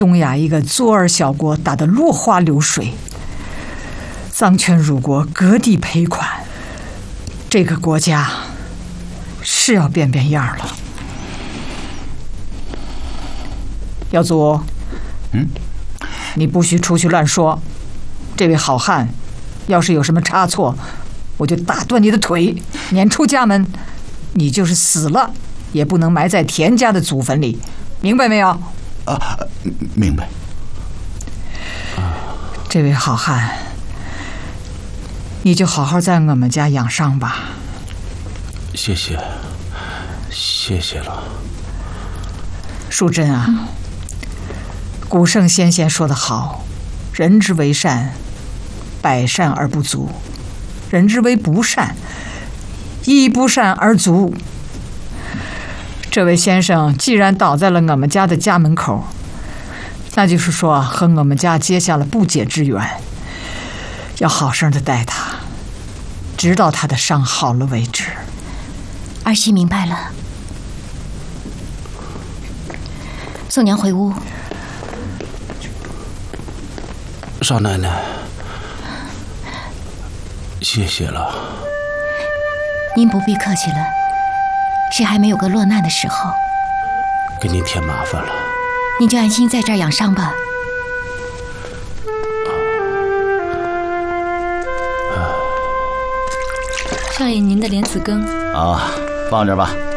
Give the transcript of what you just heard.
东亚一个左儿小国打得落花流水，丧权辱国，割地赔款，这个国家是要变变样了。耀祖，你不许出去乱说。这位好汉，要是有什么差错，我就打断你的腿，撵出家门。你就是死了，也不能埋在田家的祖坟里，明白没有？ 明白。 这位好汉，你就好好在我们家养伤吧。 谢谢了。 淑珍啊，古圣先贤说得好，人之为善，百善而不足；人之为不善，亦不善而足。这位先生既然倒在了我们家的家门口，那就是说和我们家结下了不解之缘，要好生的待他，直到他的伤好了为止。 儿媳明白了。送娘回屋。 少奶奶，谢谢了。 您不必客气了，是还没有个落难的时候。 给您添麻烦了。 您就安心在这儿养伤吧。 少爷，您的莲子羹。 放这儿吧。